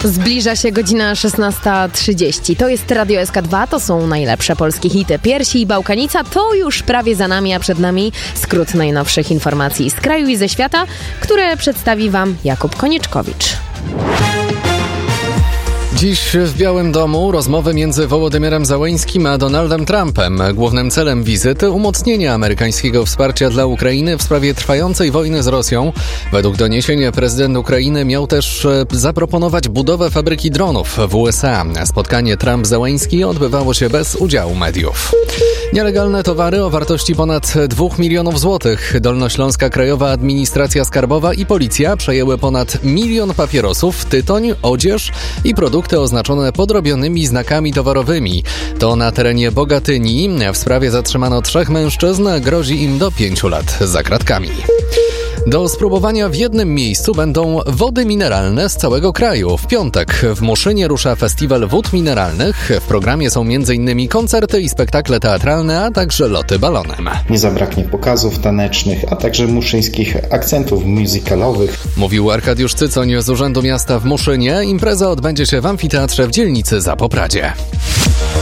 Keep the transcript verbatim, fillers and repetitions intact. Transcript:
Zbliża się godzina szesnasta trzydzieści. To jest Radio S K dwa, to są najlepsze polskie hity. Piersi i Bałkanica to już prawie za nami, a przed nami skrót najnowszych informacji z kraju i ze świata, które przedstawi Wam Jakub Konieczkowicz. Dziś w Białym Domu rozmowy między Wołodymyrem Zełenskим a Donaldem Trumpem. Głównym celem wizyty umocnienie amerykańskiego wsparcia dla Ukrainy w sprawie trwającej wojny z Rosją. Według doniesień prezydent Ukrainy miał też zaproponować budowę fabryki dronów w U S A. Spotkanie Trump-Zełenski odbywało się bez udziału mediów. Nielegalne towary o wartości ponad dwóch milionów złotych. Dolnośląska Krajowa Administracja Skarbowa i Policja przejęły ponad milion papierosów, tytoń, odzież i produkty oznaczone podrobionymi znakami towarowymi. To na terenie Bogatyni. W sprawie zatrzymano trzech mężczyzn. Grozi im do pięciu lat za kratkami. Do spróbowania w jednym miejscu będą wody mineralne z całego kraju. W piątek w Muszynie rusza festiwal wód mineralnych. W programie są m.in. koncerty i spektakle teatralne, a także loty balonem. Nie zabraknie pokazów tanecznych, a także muszyńskich akcentów musicalowych. Mówił Arkadiusz Cycoń z Urzędu Miasta w Muszynie. Impreza odbędzie się w amfiteatrze w dzielnicy Zapopradzie.